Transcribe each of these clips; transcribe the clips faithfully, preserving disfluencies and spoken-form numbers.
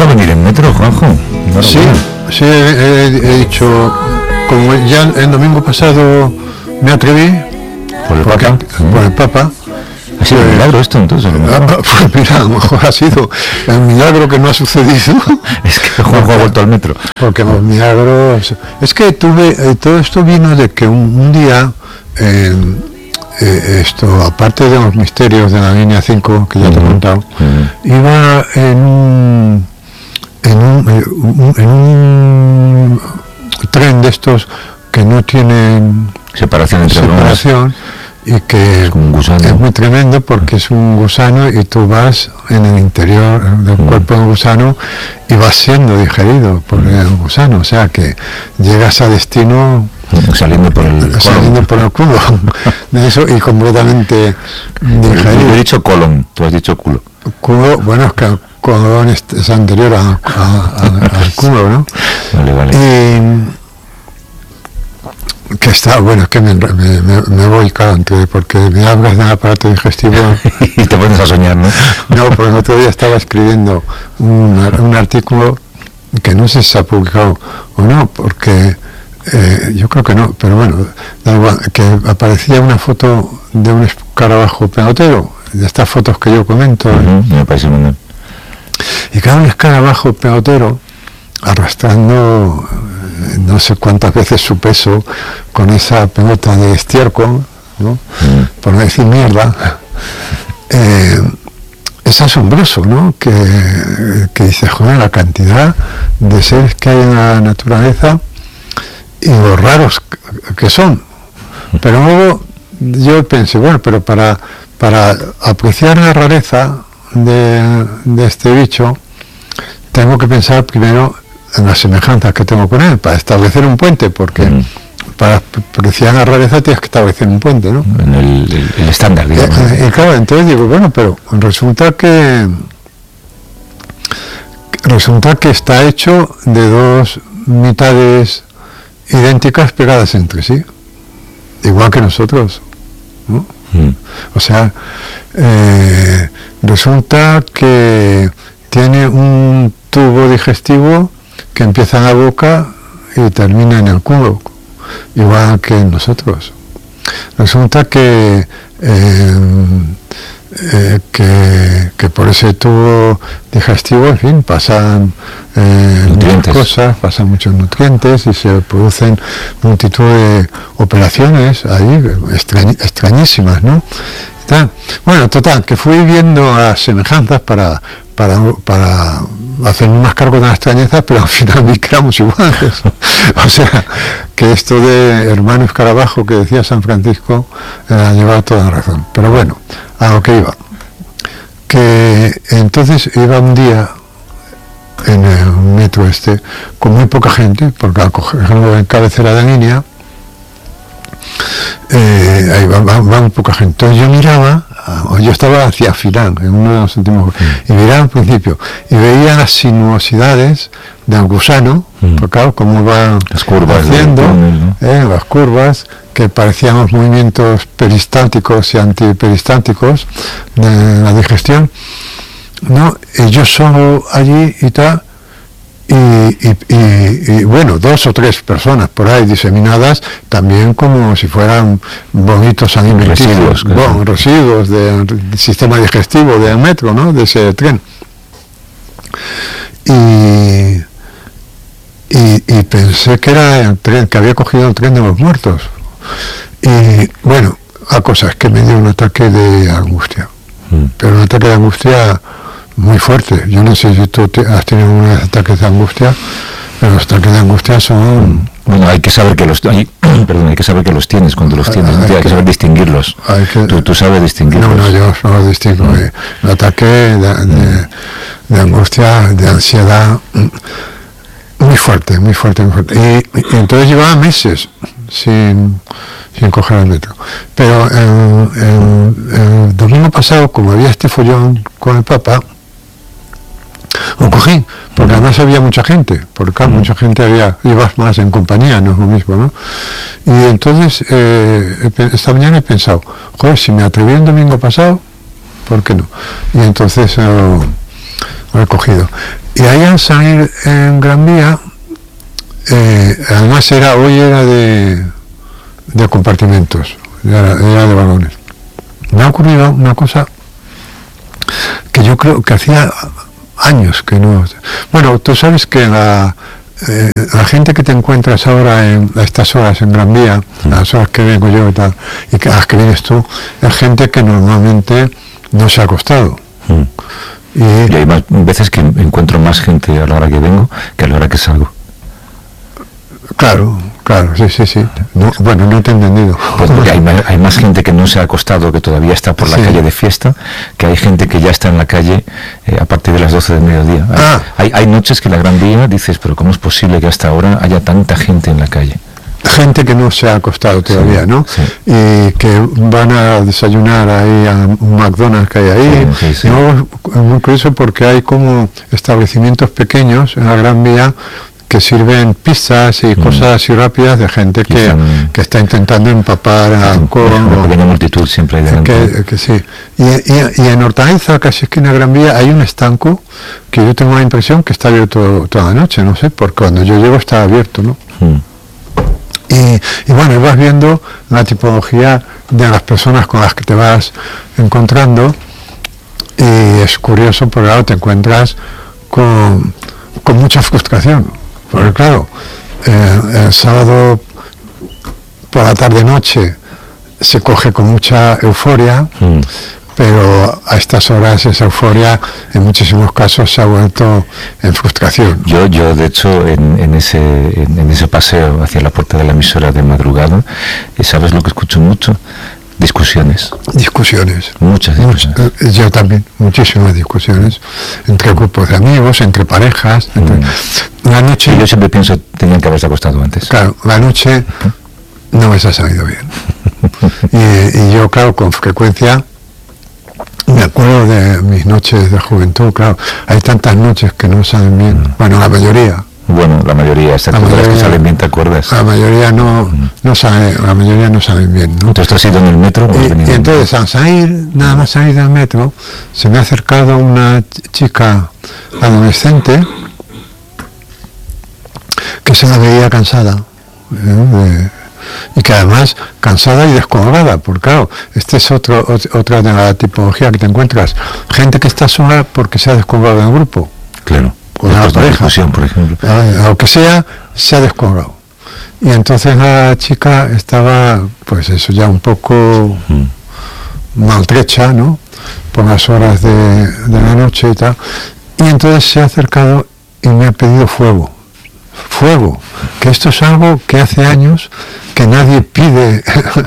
venir en metro, Juanjo? Sí, sí, he, he dicho, como ya el domingo pasado me atreví, por el porque, Papa. por el Papa. Ha sido un milagro esto, entonces. Ah, pues mira, a lo mejor ha sido el milagro que no ha sucedido. Es que Juanjo ha vuelto al metro. Porque los milagros... Es que tuve... Eh, todo esto vino de que un, un día... Eh, eh, esto, aparte de los misterios de la línea cinco, que ya uh-huh. te he contado, uh-huh. iba en un... En un, eh, un, en un tren de estos que no tienen... Separación entre separación. Y que es, un es muy tremendo porque es un gusano y tú vas en el interior del cuerpo del gusano y vas siendo digerido por el gusano, o sea que llegas a destino saliendo por el saliendo por el culo de eso y completamente digerido. Yo he dicho colon, tú has dicho culo. Culo, bueno, es que el colon es, es anterior a, a, a, al culo, ¿no? Vale, vale. Y, que está, bueno, es que me, me, me, me voy, claro, porque me hablas del aparato digestivo y te pones a soñar, ¿no? No, porque el otro día estaba escribiendo un, un artículo que no sé si se ha publicado o no, porque eh, yo creo que no, pero bueno, da igual, que aparecía una foto de un escarabajo pelotero, de estas fotos que yo comento. Uh-huh, me parece muy bien. Y cada un escarabajo pelotero arrastrando no sé cuántas veces su peso con esa pelota de estiércol, ¿no? Mm. Por no decir mierda, eh, es asombroso, ¿no? Que, que dices, joder, la cantidad de seres que hay en la naturaleza y los raros que son. Pero luego yo pensé, bueno, pero para, para apreciar la rareza de, de este bicho, tengo que pensar primero en las semejanzas que tengo con él, para establecer un puente, porque mm. para apreciar la rareza tienes que establecer un puente, ¿no? En el, el, el estándar, digamos. Y, y claro, entonces digo, bueno, pero resulta que resulta que está hecho de dos mitades idénticas pegadas entre sí, igual que nosotros, ¿no? Mm. O sea, eh, resulta que tiene un tubo digestivo que empieza en la boca y termina en el culo, igual que nosotros. Resulta que, eh, eh, que que por ese tubo digestivo, en fin, pasan eh, muchas cosas, pasan muchos nutrientes y se producen multitud de operaciones ahí extrañ, extrañísimas, ¿no? Está, bueno, total, que fui viendo las semejanzas para para para hacerme más cargo de las extrañezas, pero al final vi que éramos iguales. O sea, que esto de hermano escarabajo que decía San Francisco eh, llevaba toda la razón. Pero bueno, a lo que iba. Que entonces iba un día en el metro este con muy poca gente, porque al cogerlo en cabecera de línea, eh, ahí va, va, va muy poca gente. Entonces yo miraba, yo estaba hacia Filán, en uno de los últimos, y miraba al principio, y veía las sinuosidades del gusano, mm. porque claro, cómo va las curvas haciendo, túnel, ¿no? eh, las curvas, que parecían los movimientos peristálticos y antiperistálticos de la digestión, ¿no? Y yo solo allí y tal, y, y, y, y bueno, dos o tres personas por ahí diseminadas, también como si fueran bonitos alimenticios, residuos, bon, residuos del sistema digestivo del metro, ¿no? De ese tren. Y, y, y pensé que era el tren, que había cogido el tren de los muertos. Y bueno, a cosas que me dio un ataque de angustia, mm. pero un ataque de angustia muy fuerte. Yo no sé si tú te, has tenido unos ataques de angustia, pero los ataques de angustia son... Bueno, hay que saber que los hay, perdón, hay que saber que los tienes cuando los tienes, hay, hay, hay que saber distinguirlos. Hay que, tú, tú sabes distinguirlos. No, no, yo no los distingo. Mm. Eh. Un ataque de, de, de angustia, de ansiedad, muy fuerte, muy fuerte, muy fuerte. Y, y entonces llevaba meses sin, sin coger el metro. Pero el, el, el domingo pasado, como había este follón con el Papa, lo cogí, porque además había mucha gente, porque claro, mucha gente había, ibas más en compañía, no es lo mismo, ¿no? Y entonces, eh, esta mañana he pensado, joder, si me atreví el domingo pasado, ¿por qué no? Y entonces eh, lo he cogido. y ahí al salir en Gran Vía, eh, además era hoy era de, de compartimentos, era, era de vagones. Me ha ocurrido una cosa que yo creo que hacía años que no... Bueno, tú sabes que la, eh, la gente que te encuentras ahora en, a estas horas en Gran Vía, a las horas que vengo yo y tal, y que, a las que vienes tú, es gente que normalmente no se ha acostado. Mm. Y, y hay más veces que encuentro más gente a la hora que vengo que a la hora que salgo. Claro, claro, sí, sí, sí. No, bueno, no te he entendido. Pues porque hay, hay más gente que no se ha acostado, que todavía está por la sí. calle de fiesta, que hay gente que ya está en la calle eh, a partir de las doce del mediodía. Ah. Hay, hay noches que la Gran Vía dices, pero ¿cómo es posible que hasta ahora haya tanta gente en la calle? Gente que no se ha acostado todavía, sí, ¿no? Sí. Y que van a desayunar ahí a un McDonald's que hay ahí. Sí, sí, sí. No, es muy curioso porque hay como establecimientos pequeños en la Gran Vía que sirven pizzas y mm. cosas así rápidas de gente que, están, que está intentando empapar alcohol. Una pequeña multitud siempre hay delante. Que, que sí. Y, y, y en Hortaleza, casi esquina Gran Vía, hay un estanco que yo tengo la impresión que está abierto toda la noche, no sé, porque cuando yo llego está abierto, ¿no? Mm. Y, y bueno, vas viendo la tipología de las personas con las que te vas encontrando y es curioso porque ahora te encuentras con, con mucha frustración. Porque claro, eh, el sábado por la tarde-noche se coge con mucha euforia, mm. pero a estas horas esa euforia en muchísimos casos se ha vuelto en frustración. Yo, yo de hecho, en, en, ese, en, en ese paseo hacia la puerta de la emisora de madrugada, ¿sabes lo que escucho mucho? Discusiones. Discusiones. Muchas discusiones. Much, yo también, muchísimas discusiones. Entre grupos de amigos, entre parejas. Entre, mm. La noche... Y yo siempre pienso, tenían que haberse acostado antes. Claro, la noche no les ha salido bien. y, y yo, claro, con frecuencia me acuerdo de mis noches de juventud, claro. Hay tantas noches que no salen bien. Mm. Bueno, la mayoría. Bueno, la mayoría, exacto, la mayoría, las que salen bien, ¿te acuerdas? La mayoría no, mm. no sabe, la mayoría no salen bien, ¿no? Entonces, ¿tú has ido en el metro? Y, y entonces, al salir, nada más salir del metro, se me ha acercado una chica adolescente que se la veía cansada, ¿eh? de, y que además cansada y descolgada, porque claro, este es otro, otra de la tipología que te encuentras, gente que está sola porque se ha descolgado del grupo. Claro. Con la pareja, por ejemplo. Aunque sea, se ha descolgado. Y entonces la chica estaba, pues eso, ya un poco mm. maltrecha, ¿no? Por las horas de, de la noche y tal. Y entonces se ha acercado y me ha pedido fuego. Fuego. Que esto es algo que hace años que nadie pide.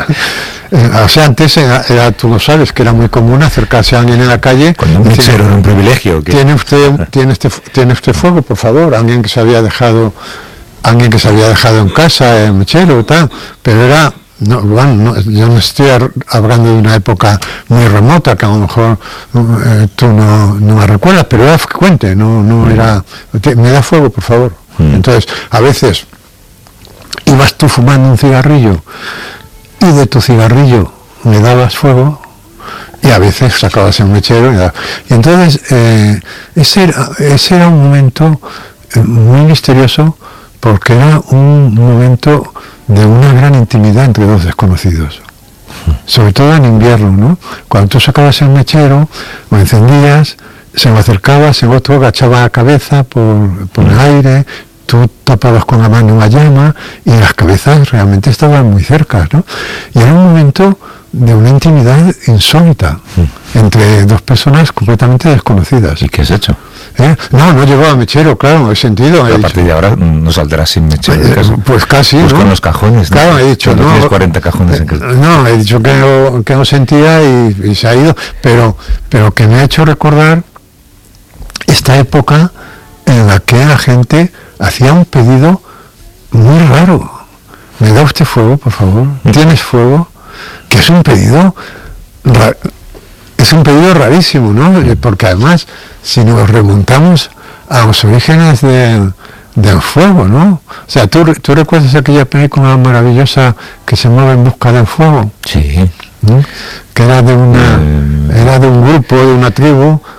O sea, antes era, era, tú lo sabes, que era muy común acercarse a alguien en la calle. Cuando un mechero era un privilegio. ¿Qué? ¿Tiene usted, tiene, este, ¿Tiene usted fuego, por favor? Alguien que se había dejado, alguien que se había dejado en casa, el mechero y tal. Pero era, no, bueno, no, yo no estoy hablando de una época muy remota, que a lo mejor eh, tú no, no me recuerdas, pero era frecuente, no, no mm. era, me da fuego, por favor. Mm. Entonces, a veces ibas tú fumando un cigarrillo y de tu cigarrillo le dabas fuego y a veces sacabas el mechero y, y entonces eh, ese, era, ese era un momento muy misterioso porque era un momento de una gran intimidad entre dos desconocidos, sobre todo en invierno, ¿no? Cuando tú sacabas el mechero, lo encendías, se lo acercabas, el otro agachaba la cabeza por, por el aire, tú tapabas con la mano una llama y las cabezas realmente estaban muy cerca, ¿no? Y era un momento de una intimidad insólita mm. entre dos personas completamente desconocidas. ¿Y qué has hecho? ¿Eh? No, no llevaba mechero, claro, he sentido. He a partir dicho, de ahora no saldrás sin mechero. Eh, casi. Pues casi, pues ¿no? Con los cajones, ¿no? Claro, he dicho, no. Tienes cuarenta cajones en casa. No, he dicho que no, que no sentía y, y se ha ido, pero, pero que me ha hecho recordar esta época en la que la gente hacía un pedido muy raro. ¿Me da usted fuego, por favor? ¿Tienes fuego? Que es un pedido ra- es un pedido rarísimo, ¿no? Porque además, si nos remontamos a los orígenes de, del fuego, ¿no? O sea, ¿tú, ¿tú recuerdas aquella película maravillosa que se llama En busca del fuego? Sí. ¿Mm? Que era de una, eh... era de un grupo, de una tribu,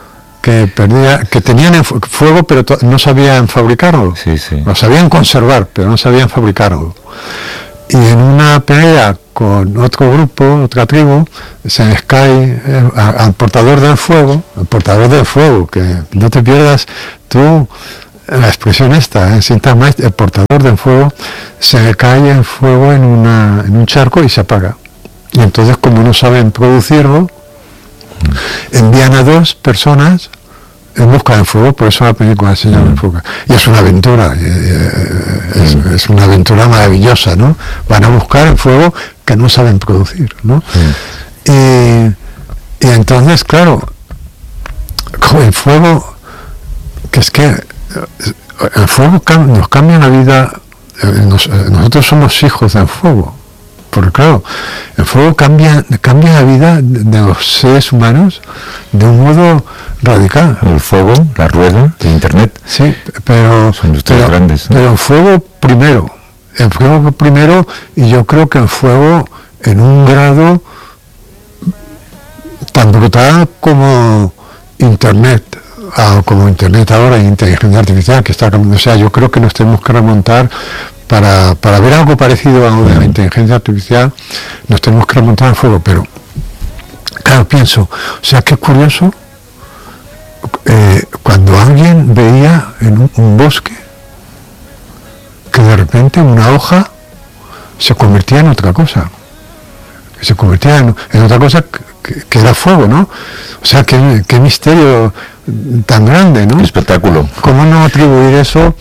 que perdía, que tenían fuego pero no sabían fabricarlo. Sí, sí. Lo sabían conservar, pero no sabían fabricarlo. Y en una pelea con otro grupo, otra tribu, se les cae eh, al portador del fuego, el portador del fuego, que no te pierdas tú la expresión esta, ¿eh? Sintas, el portador del fuego, se le cae el fuego en, una, en un charco y se apaga. Y entonces, como no saben producirlo, envían a dos personas en busca del fuego, por eso la película se llama El Fuego. Y es una aventura, es, es una aventura maravillosa, ¿no? Van a buscar el fuego que no saben producir, ¿no? Sí. Y, y entonces, claro, con el fuego, que es que el fuego nos cambia la vida, nos, nosotros somos hijos del fuego. Porque claro, el fuego cambia, cambia la vida de los seres humanos de un modo radical. El fuego, la rueda, el internet. Sí, pero, son los pero, grandes, ¿no? pero el fuego primero, el fuego primero, y yo creo que el fuego en un grado tan brutal como internet, ah, como internet ahora y inteligencia artificial que está cambiando. O sea, yo creo que nos tenemos que remontar Para, para ver algo parecido a lo de la inteligencia artificial, nos tenemos que remontar al fuego, pero claro, pienso, o sea, qué curioso, eh, cuando alguien veía en un, un bosque que de repente una hoja se convertía en otra cosa, que se convertía en, en otra cosa que, que era fuego, ¿no? O sea, qué, qué misterio tan grande, ¿no? Qué espectáculo. ¿Cómo no atribuir eso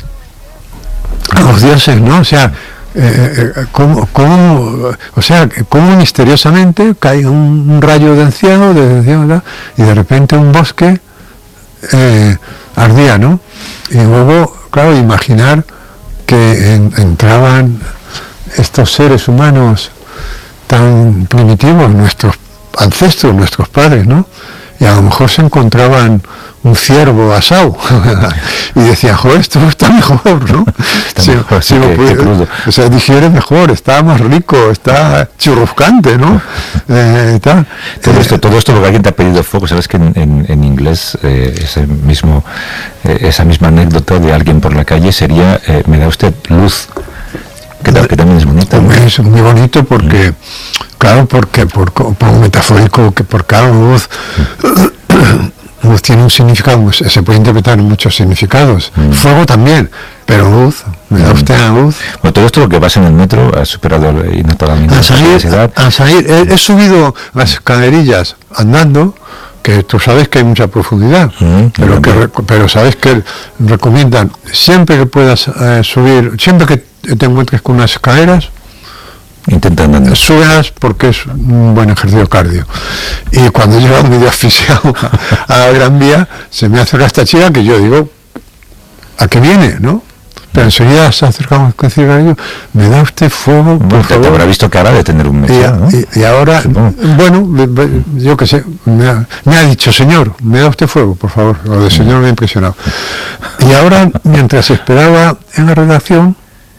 a los dioses, ¿no? O sea, eh, eh, ¿cómo, cómo, o sea, cómo misteriosamente cae un, un rayo del cielo, del cielo, ¿verdad? Y de repente un bosque eh, ardía, ¿no? Y luego, claro, imaginar que en, entraban estos seres humanos tan primitivos, nuestros ancestros, nuestros padres, ¿no? Y a lo mejor se encontraban un ciervo asado y decía, joder, esto está mejor, ¿no? Está sí, mejor, sí, sí, lo que, puede, que crudo. o sea, digiere mejor, está más rico, está churruscante, ¿no? Eh, tal. Todo Eh, esto, todo esto porque alguien te ha pedido fuego, sabes que en, en, en inglés eh, ese mismo, eh, esa misma anécdota de alguien por la calle sería, eh, me da usted luz, que, tal, que también es bonita, ¿no? Es muy bonito porque, mm. claro, porque por, por metafórico, que por cada luz, mm. luz tiene un significado, se puede interpretar en muchos significados. Mm. Fuego también, pero luz, me da usted la luz. Bueno, todo esto lo que pasa en el metro ha superado notablemente al salir, la al salir he, he subido las escalerillas andando, que tú sabes que hay mucha profundidad, mm, pero que pero sabes que recomiendan siempre que puedas eh, subir, siempre que te encuentres con unas escaleras, intenta andando, súbelas porque es un buen ejercicio cardio. Y cuando llego medio asfixiado a, a la Gran Vía, se me acerca esta chica que yo digo, ¿a qué viene, no? Pero enseguida se acercamos con el cigarrillo, me da usted fuego, por bueno, favor. Te habrá visto cara de tener un mes, y, ¿no? y, y ahora, Supongo. bueno, yo qué sé, me ha, me ha dicho, señor, me da usted fuego, por favor. Lo de señor me ha impresionado. Y ahora, mientras esperaba en la redacción,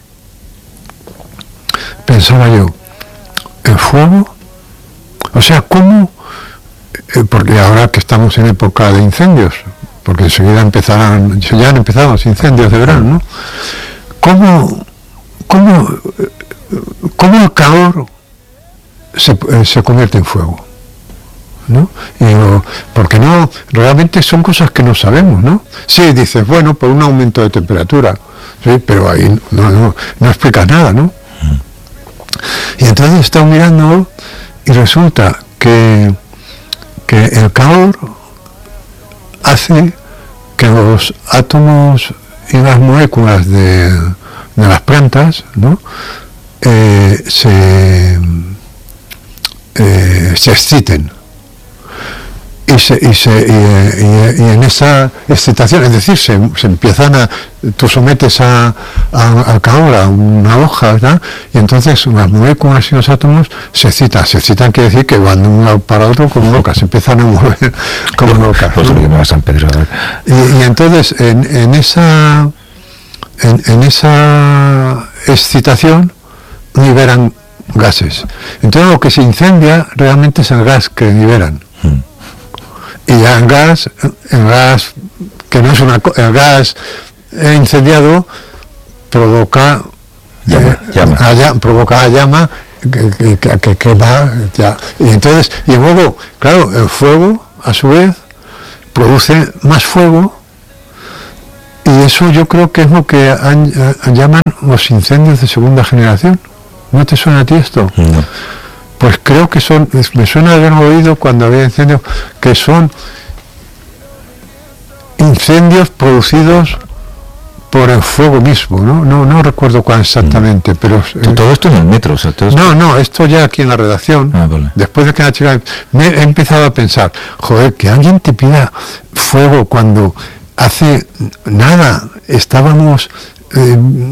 pensaba yo, el fuego, o sea, ¿cómo? Eh, porque ahora que estamos en época de incendios, porque enseguida empezarán, ya han empezado los incendios de verano, ¿no? ¿Cómo, cómo, cómo el calor se, eh, se convierte en fuego? ¿No? Y digo, porque no, realmente son cosas que no sabemos, ¿no? Sí, dices, bueno, por un aumento de temperatura, sí, pero ahí no, no, no explicas nada, ¿no? Y entonces he estado mirando y resulta que, que el calor hace que los átomos y las moléculas de, de las plantas, ¿no? eh, se, eh, se exciten y, se, y, se, y, y, y en esa excitación, es decir, se, se empiezan a, tú sometes a, a, al calor a una hoja, ¿verdad? Y entonces las moléculas y los átomos se excitan, se excitan quiere decir que van de un lado para otro como locas, se empiezan a mover como locas, pues, ¿no? ¿no? San Pedro, y, y entonces en, en esa en, en esa excitación liberan gases. Entonces lo que se incendia realmente es el gas que liberan. Hmm. Y ya en gas, en gas que no es una el gas incendiado provoca llama, eh, llama. A, provoca a llama que, que, que quema ya. Y entonces, y luego, claro, el fuego a su vez produce más fuego, y eso yo creo que es lo que han, han, llaman los incendios de segunda generación. ¿No te suena a ti esto? No. Pues creo que son, me suena haber oído cuando había incendios, que son incendios producidos por el fuego mismo, ¿no? No, no recuerdo cuál exactamente, pero... Eh, todo esto en el metro, o sea, todo esto... No, no, esto ya aquí en la redacción, ah, vale. Después de que la chica... Me he empezado a pensar, joder, que alguien te pida fuego cuando hace nada estábamos eh,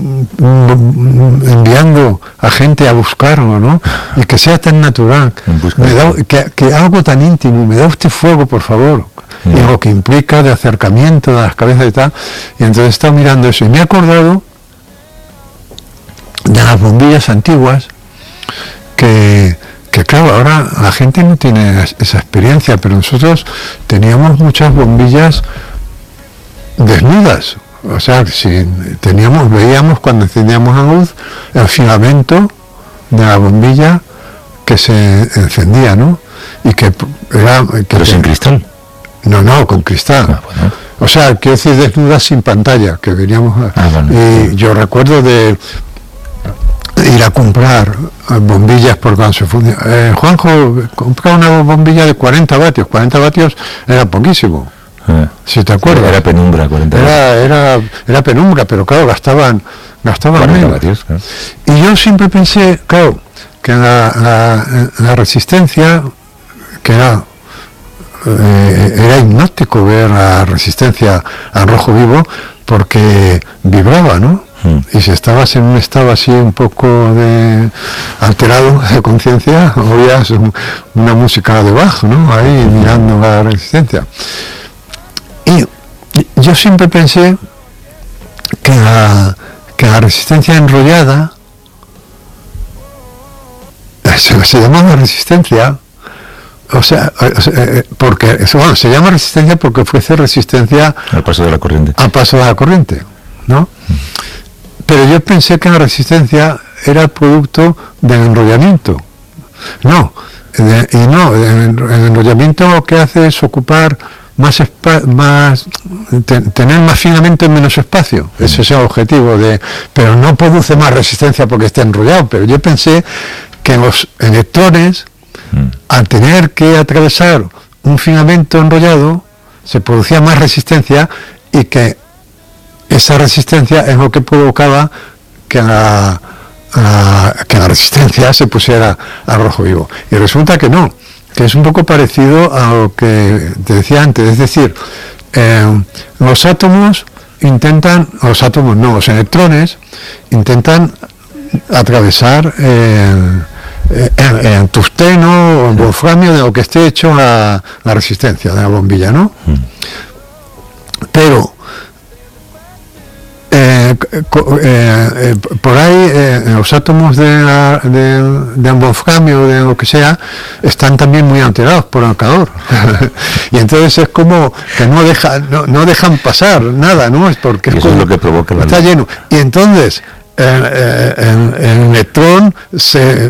enviando a gente a buscarlo, ¿no? Y que sea tan natural, me da, que, que algo tan íntimo, me da usted fuego, por favor. Y lo que implica de acercamiento de las cabezas y tal. Y entonces he estado mirando eso y me he acordado de las bombillas antiguas que, que claro, ahora la gente no tiene esa experiencia, pero nosotros teníamos muchas bombillas desnudas. O sea, si teníamos, veíamos cuando encendíamos la luz el filamento de la bombilla que se encendía, ¿no? Y que era... Que pero sin cristal. No, no, con cristal. Ah, bueno. O sea, quiero decir desnudas sin pantalla, que veníamos a, ah, bueno. Y yo recuerdo de ir a comprar bombillas por cuando se fundía. Eh, Juanjo, compra una bombilla de cuarenta vatios. cuarenta vatios era poquísimo. Ah, si te acuerdas. Era penumbra, cuarenta vatios. Era, era, era penumbra, pero claro, gastaban, gastaban cuarenta menos. Vatios, claro. Y yo siempre pensé, claro, que la, la, la resistencia, que era... Eh, era hipnótico ver la resistencia al rojo vivo porque vibraba, ¿no? Mm. Y si estabas en un estado así un poco de alterado de conciencia, oías un, una música de bajo, ¿no? Ahí mm. mirando la resistencia. Y yo siempre pensé que la, que la resistencia enrollada se, se llamaba resistencia. O sea, porque bueno, se llama resistencia porque ofrece resistencia al paso de la corriente. Al paso de la corriente, ¿no? Mm. Pero yo pensé que la resistencia era el producto del enrollamiento. No, de, y no, el, el enrollamiento lo que hace es ocupar más, más ten, tener más filamento en menos espacio. Mm. Ese es el objetivo de, pero no produce más resistencia porque esté enrollado. Pero yo pensé que los electrones, al tener que atravesar un filamento enrollado, se producía más resistencia y que esa resistencia es lo que provocaba que la, a, que la resistencia se pusiera a rojo vivo. Y resulta que no, que es un poco parecido a lo que te decía antes, es decir, eh, los átomos intentan, los átomos no, los electrones intentan atravesar el Eh, en, en tungsteno o en wolframio, de lo que esté hecho la, la resistencia de la bombilla, ¿no? Mm. Pero eh, co, eh, eh, por ahí eh, los átomos de, la, de, de wolframio, de lo que sea, están también muy alterados por el calor. Y entonces es como que no deja, no, no dejan pasar nada, ¿no? Es porque es eso como, es lo que provoca la está luz. Lleno. Y entonces El, el, el electrón se,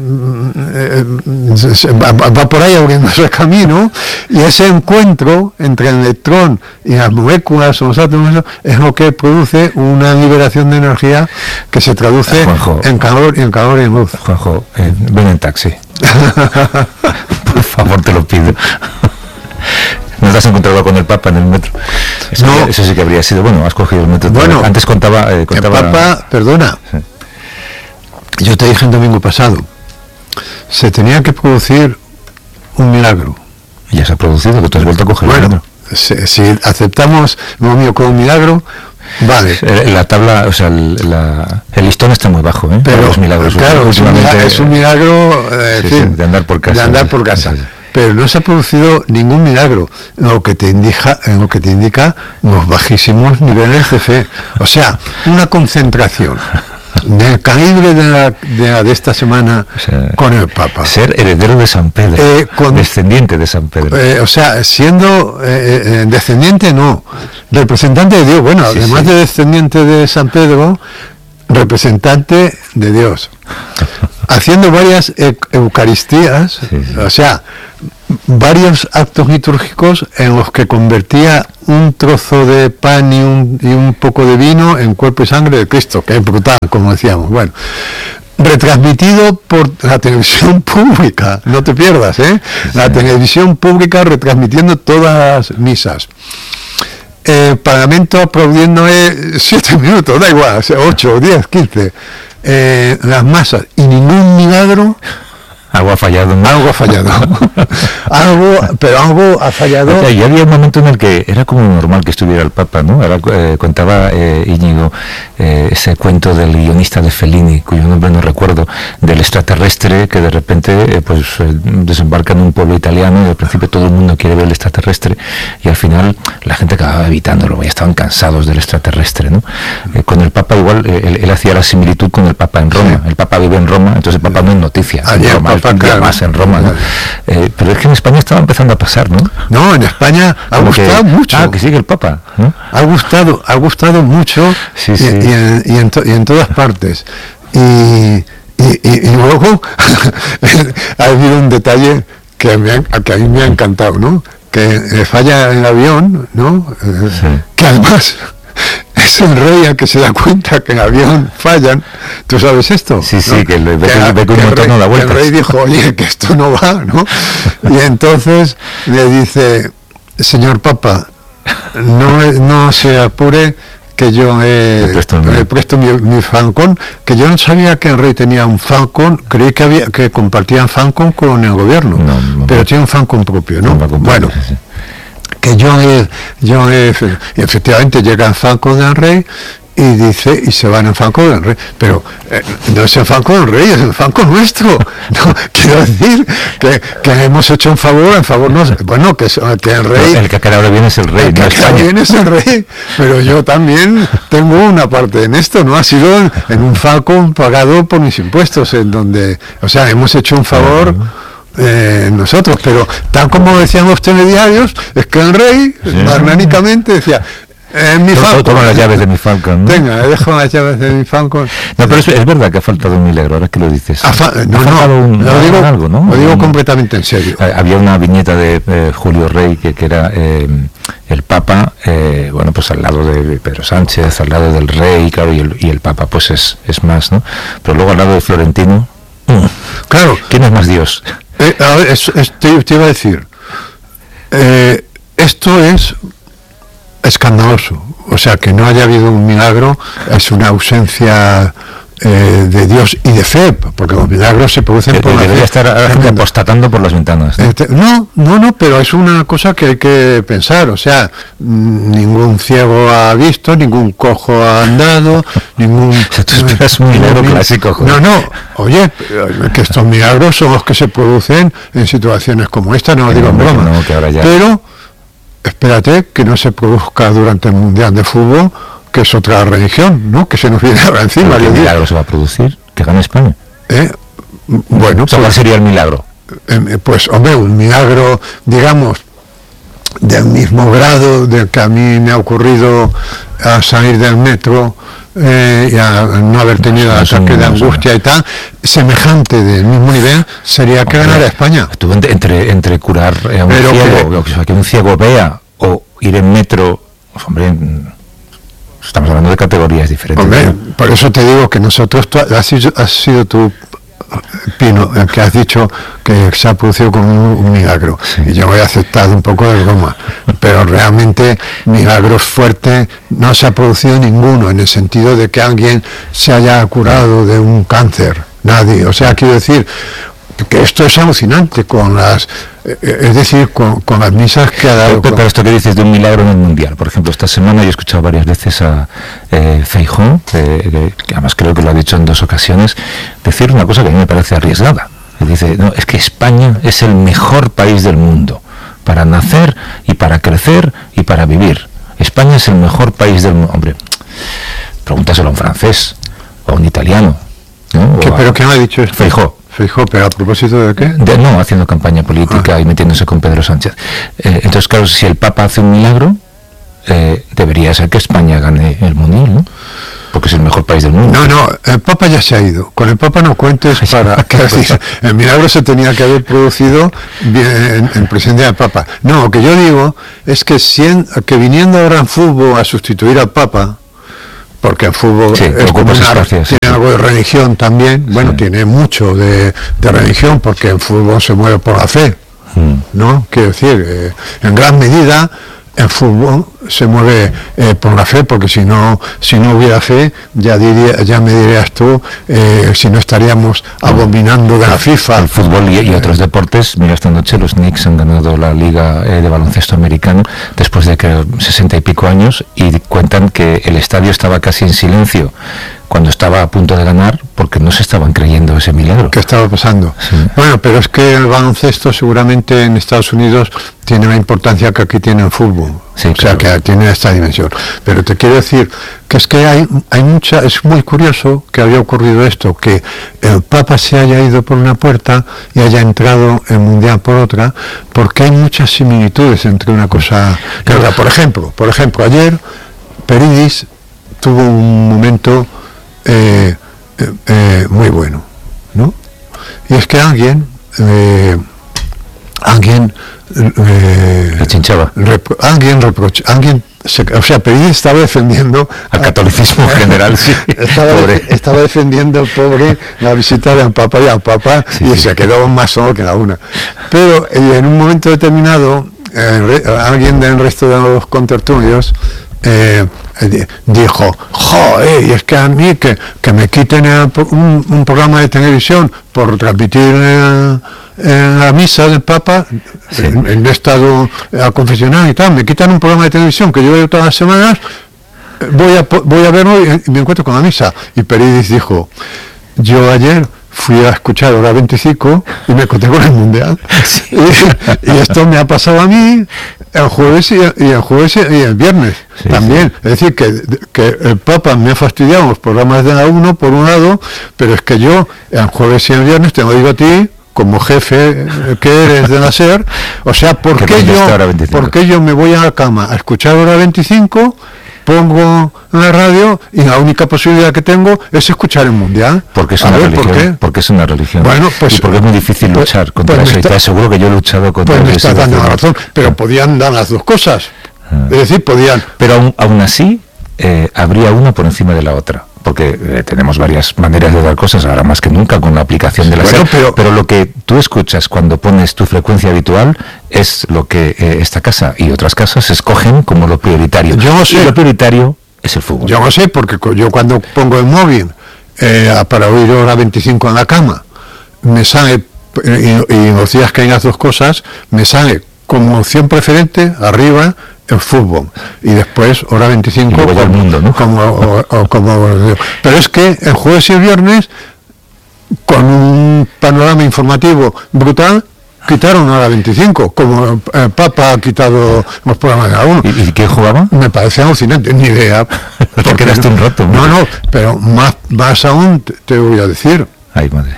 se, se va, va por ahí abriéndose el camino, y ese encuentro entre el electrón y las moléculas o los átomos es lo que produce una liberación de energía que se traduce Juanjo, en calor y en calor y en luz. Juanjo, eh, ven en taxi. Por favor, te lo pido. ¿No te has encontrado con el Papa en el metro? Eso, no. Eso sí que habría sido... Bueno, has cogido el metro. Bueno, antes contaba... Eh, contaba el Papa, perdona, sí. Yo te dije el domingo pasado, se tenía que producir un milagro. ¿Y ya se ha producido? ¿Que te has vuelto a coger bueno, el metro? Si, si aceptamos lo mío como un milagro, vale. La tabla, o sea, el, la, el listón está muy bajo, ¿eh? Pero, los milagros, claro, es un milagro, es un milagro eh, sí, sí, sí, de andar por casa. De andar por casa. Sí, sí. Pero no se ha producido ningún milagro, lo que te indica, en lo que te indica los bajísimos niveles de fe. O sea, una concentración del calibre de, la, de, la, de esta semana, o sea, con el Papa. Ser heredero de San Pedro, eh, con, descendiente de San Pedro. Eh, o sea, siendo eh, eh, descendiente, no, representante de Dios. Bueno, sí, además sí. de descendiente de San Pedro, representante de Dios. Haciendo varias e eucaristías, sí, sí. o sea, varios actos litúrgicos en los que convertía un trozo de pan y un, y un poco de vino en cuerpo y sangre de Cristo, que es brutal, como decíamos. Bueno, retransmitido por la televisión pública, no te pierdas, ¿eh? La televisión pública retransmitiendo todas las misas. El Parlamento aplaudiendo eh, siete minutos, da igual, o sea, ocho, diez, quince, eh, las masas, y ningún milagro. Algo ha fallado, ¿no? Algo ha fallado. algo, pero algo ha fallado. O sea, y había un momento en el que era como normal que estuviera el Papa, ¿no? Era, eh, contaba eh, Íñigo eh, ese cuento del guionista de Fellini, cuyo nombre no recuerdo, del extraterrestre que de repente eh, pues eh, desembarca en un pueblo italiano y al principio todo el mundo quiere ver el extraterrestre y al final la gente acababa evitándolo, ya estaban cansados del extraterrestre, ¿no? Eh, con el Papa igual, eh, él, él hacía la similitud con el Papa en Roma. Sí. El Papa vive en Roma, entonces el Papa no es noticia. Allí en Roma, Claro, más en Roma, ¿no? Eh, pero es que en España estaba empezando a pasar, ¿no? No, en España ha Como gustado que, mucho. Ah, que sigue el Papa, ¿no? Ha gustado, ha gustado mucho sí, y, sí. y, en, y, en to, y en todas partes. Y, y, y, y luego ha habido un detalle que, me ha, que a mí me ha encantado, ¿no? Que eh, falla el avión, ¿no? Eh, sí. Que además es el rey el que se da cuenta que en avión fallan. ¿Tú sabes esto? Sí, sí, ¿no? que, le, ve, que, ve que un montón no da vueltas. El rey dijo, oye, que esto no va, ¿no? Y entonces le dice, señor Papa, no, no se apure, que yo he, presto, he puesto mi, mi Falcon, que yo no sabía que el rey tenía un Falcon, creí que había que compartían Falcon con el gobierno, no, no, pero no. Tiene un Falcon propio, ¿no? no bueno. Sí, sí. Que yo he, yo he, y efectivamente llega el Falcon del rey y dice, y se van en Falcon del rey, pero eh, no es el Falcon del rey, es el Falcon nuestro. No, quiero decir que, que hemos hecho un favor, en favor no, bueno, que, que el rey, el que acá ahora viene es el rey, el que no acá viene es el rey, pero yo también tengo una parte en esto, no ha sido en, en un Falcon pagado por mis impuestos, en donde, o sea, hemos hecho un favor. Eh, nosotros, pero tal como decían los telediarios, es que el rey, sí. magnánicamente, decía, eh, mi Falcon, toma las llaves de mi Falcon, ¿no? Tenga, dejo las llaves de mi Falcon. No, pero es, es verdad que ha faltado un milagro, ahora que lo dices. Fa no, ha no, un, lo digo, algo, ¿no? lo digo un, completamente en serio. Había una viñeta de eh, Julio Rey que, que era eh, el Papa, eh, bueno, pues al lado de Pedro Sánchez, al lado del rey, claro, y el, y el Papa pues es, es más, ¿no? Pero luego al lado de Florentino, mm, claro. ¿Quién es más Dios? Eh, a ver, es, es, te, te iba a decir, eh, esto es escandaloso, o sea, que no haya habido un milagro es una ausencia eh, de Dios y de fe, porque los milagros se producen por la fe. Debería estar apostatando por las ventanas, ¿no? Este, no, no, no, pero es una cosa que hay que pensar, o sea, ningún ciego ha visto, ningún cojo ha andado, ningún... O sea, tú esperas un milagro ningún, clásico, joder. No, no, oye, que estos milagros son los que se producen en situaciones como esta, no lo digo en broma, no, que ahora ya... pero espérate que no se produzca durante el Mundial de Fútbol, que es otra religión, ¿no? Que se nos viene ahora encima. ¿Qué milagro se va a producir? ¿Que gane España? ¿Eh? Bueno, o sea, ¿cuál sería el milagro? Eh, pues, hombre, un milagro, digamos, del mismo grado del que a mí me ha ocurrido a salir del metro eh, y a no haber tenido no, ataque no, de angustia no. y tal, semejante del mismo nivel, sería que ganara España. Tú entre, entre curar a un Pero ciego, que, o sea, que un ciego vea, o ir en metro, hombre... Estamos hablando de categorías diferentes. Hombre, ¿no? Por eso te digo que nosotros, tú, has, sido, has sido tú, Pino, el que has dicho que se ha producido con un, un milagro. Sí. Y yo voy a aceptar un poco de broma. Pero realmente milagros fuertes no se ha producido ninguno, en el sentido de que alguien se haya curado de un cáncer. Nadie. O sea, quiero decir que esto es alucinante con las... Es decir, con, con las misas que ha dado... Pero, pero esto que dices de un milagro en el Mundial, por ejemplo, esta semana yo he escuchado varias veces a eh, Feijóo, eh, que además creo que lo ha dicho en dos ocasiones, decir una cosa que a mí me parece arriesgada. Dice, no, es que España es el mejor país del mundo para nacer y para crecer y para vivir. España es el mejor país del mundo. Hombre, pregúntaselo a un francés, o a un italiano, ¿no? ¿Qué, a, ¿Pero quién ha dicho esto? Feijóo. Feijóo, ¿pero a propósito de qué? De, no, haciendo campaña política ah. y metiéndose con Pedro Sánchez. Eh, entonces, claro, si el Papa hace un milagro, eh, debería ser que España gane el Mundial, ¿no? Porque es el mejor país del mundo. No, no, el Papa ya se ha ido. Con el Papa no cuentes para... que decir, el milagro se tenía que haber producido en, en presencia del Papa. No, lo que yo digo es que, si, que viniendo ahora en fútbol a sustituir al Papa, porque el fútbol sí, es como una, espacio, sí. tiene algo de religión también, bueno, sí. tiene mucho de, de religión, porque el fútbol se mueve por la fe, mm. ¿no? Quiero decir, eh, en gran medida el fútbol se mueve eh, por la fe, porque si no si no hubiera fe, ya diría ya me dirías tú, eh, si no estaríamos abominando de la FIFA. El fútbol y, y otros deportes. Mira, esta noche los Knicks han ganado la liga eh, de baloncesto americano después de que sesenta y pico años, y cuentan que el estadio estaba casi en silencio cuando estaba a punto de ganar, porque no se estaban creyendo ese milagro. ¿Qué estaba pasando? Sí. Bueno, pero es que el baloncesto seguramente en Estados Unidos tiene la importancia que aquí tiene el fútbol. Sí, o sea, claro. que tiene esta dimensión. Pero te quiero decir que es que hay, hay mucha, es muy curioso que había ocurrido esto, que el Papa se haya ido por una puerta y haya entrado el Mundial por otra, porque hay muchas similitudes entre una cosa y otra. Por ejemplo, por ejemplo, ayer Peridis tuvo un momento eh, eh, eh, muy bueno, ¿no? Y es que alguien, eh, alguien Eh, le chinchaba. Repro, alguien reproche, alguien se, o sea, Peridis estaba defendiendo al catolicismo en general, sí. Estaba, estaba defendiendo el pobre la visita del Papa y al Papa, sí, y sí. se quedó más solo que la una. Pero en un momento determinado, eh, alguien del resto de los contertulios eh, dijo, joder, y es que a mí que, que me quiten el, un, un programa de televisión por transmitir eh, en la misa del Papa, sí. en, en estado a confesional y tal, me quitan un programa de televisión que yo veo todas las semanas, voy a voy a verlo y me encuentro con la misa. Y Peridis dijo, yo ayer fui a escuchar Hora veinticinco y me encontré con el Mundial. Sí. Y, y esto me ha pasado a mí el jueves y el, y el jueves y el viernes, sí, también. Sí. Es decir, que, que el Papa me ha fastidiado los programas de la uno, por un lado, pero es que yo el jueves y el viernes te lo digo a ti, como jefe que eres de la SER, o sea, ¿por qué yo, ¿por qué yo me voy a la cama a escuchar Hora veinticinco, pongo la radio y la única posibilidad que tengo es escuchar el Mundial? Porque es una ver, religión. ¿por qué? Porque es una religión. Bueno, pues, y porque es muy difícil pues, luchar contra pues eso. Está, y te aseguro que yo he luchado contra pues eso. Me estás dando la razón, pero ah. podían dar las dos cosas. Ah. Es decir, podían. Pero aún, aún así, eh, habría una por encima de la otra. Porque eh, tenemos varias maneras de dar cosas, ahora más que nunca con la aplicación de la bueno, SER, pero, pero lo que tú escuchas cuando pones tu frecuencia habitual es lo que eh, esta casa y otras casas escogen como lo prioritario. Yo no sé. Y lo prioritario es el fútbol. Yo no sé, porque yo cuando pongo el móvil eh, para oír Hora veinticinco en la cama, me sale, y, y en los días que hay las dos cosas, me sale como opción preferente, arriba, el fútbol, y después Hora veinticinco y como, el mundo, ¿no? como, o, o, como pero es que el jueves y el viernes, con un panorama informativo brutal, quitaron Hora veinticinco, como el Papa ha quitado los programas de la uno. ¿Y, y qué jugaba? Me parece alucinante, ni idea. Porque quedaste un rato. No, no, pero más, más aún te, te voy a decir. Ay, madre.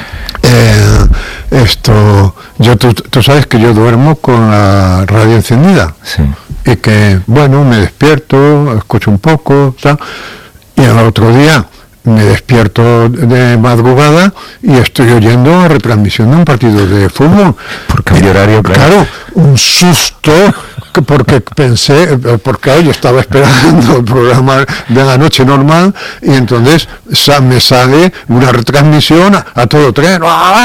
Eh, esto, yo tú, tú sabes que yo duermo con la radio encendida. Sí. Y que, bueno, me despierto, escucho un poco, ¿sabes? Y el otro día me despierto de madrugada y estoy oyendo la retransmisión de un partido de fútbol. Por cambio horario, claro. Claro, un susto, porque pensé, porque hoy estaba esperando el programa de la noche normal y entonces me sale una retransmisión a, a todo tren.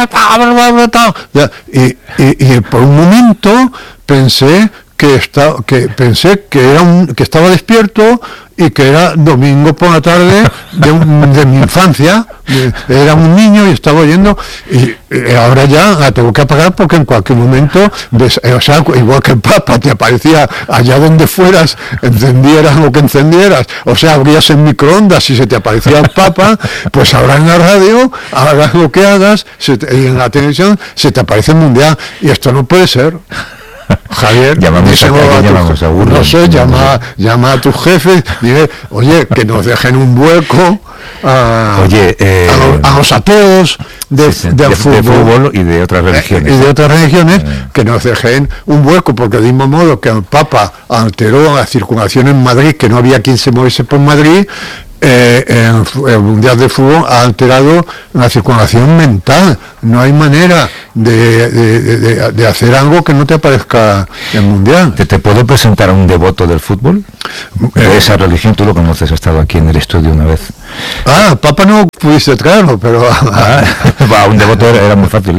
Y, y, y por un momento pensé que estaba, que pensé que era un, que estaba despierto y que era domingo por la tarde de, un, de mi infancia. Era un niño y estaba oyendo, y, y ahora ya la tengo que apagar porque en cualquier momento, ves, o sea, igual que el Papa te aparecía allá donde fueras, encendieras lo que encendieras, o sea, abrías el microondas y se te aparecía el Papa, pues ahora en la radio, hagas lo que hagas, se te, y en la televisión se te aparece el Mundial, y esto no puede ser. Javier, llamamos a, a, llamamos a burro, no sé, llama, llama a tus jefes, dile, oye, que nos dejen un hueco a, oye, eh, a, los, a los ateos de, sí, sí, del de, fútbol, de fútbol y de otras religiones. Y de otras religiones, eh. que nos dejen un hueco, porque del mismo modo que el Papa alteró la circulación en Madrid, que no había quien se moviese por Madrid, Eh, el, el Mundial de Fútbol ha alterado la circulación mental. No hay manera de, de, de, de hacer algo que no te aparezca el Mundial. ¿Te, te puedo presentar a un devoto del fútbol? De eh, esa religión, tú lo conoces, has estado aquí en el estudio una vez. Ah, Papa no pudiste traerlo, pero... Ah, va, un devoto era, era muy fácil. ¿eh?